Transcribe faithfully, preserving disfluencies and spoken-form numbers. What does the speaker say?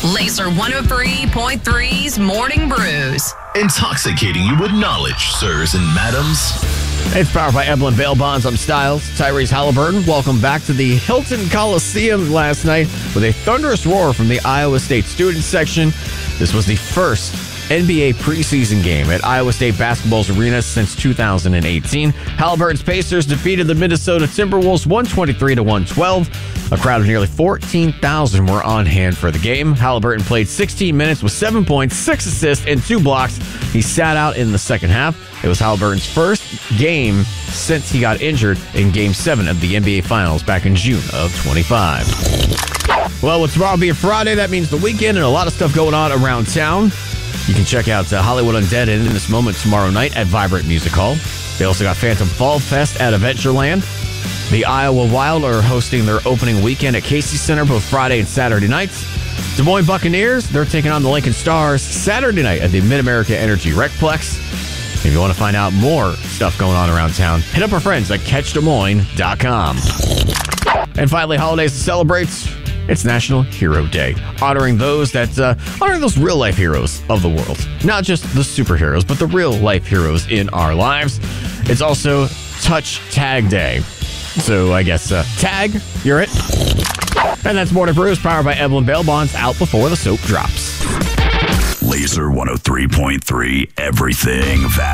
Laser one oh three point three's Morning Brews. Intoxicating you with knowledge, sirs and madams. It's powered by Eblin Bail Bonds. I'm Styles. Tyrese Halliburton. Welcome back to the Hilton Coliseum last night with a thunderous roar from the Iowa State student section. This was the first N B A preseason game at Iowa State basketball's arena since two thousand eighteen. Halliburton's Pacers defeated the Minnesota Timberwolves one twenty-three to one twelve. A crowd of nearly fourteen thousand were on hand for the game. Halliburton played sixteen minutes with seven points, six assists, and two blocks. He sat out in the second half. It was Halliburton's first game since he got injured in Game seven of the N B A Finals back in June of twenty-five. Well, with tomorrow being Friday, that means the weekend and a lot of stuff going on around town. You can check out uh, Hollywood Undead in this moment tomorrow night at Vibrant Music Hall. They also got Phantom Fall Fest at Adventureland. The Iowa Wild are hosting their opening weekend at Casey Center both Friday and Saturday nights. Des Moines Buccaneers, they're taking on the Lincoln Stars Saturday night at the Mid-America Energy Recplex. If you want to find out more stuff going on around town, hit up our friends at catch des moines dot com. And finally, holidays to celebrate. It's National Hero Day, honoring those that uh, honoring those real life heroes of the world, not just the superheroes, but the real life heroes in our lives. It's also Touch Tag Day, so I guess uh, tag, you're it. And that's Morning Brews, powered by Eblin Bail Bonds, out before the soap drops. Laser one oh three point three, everything fast.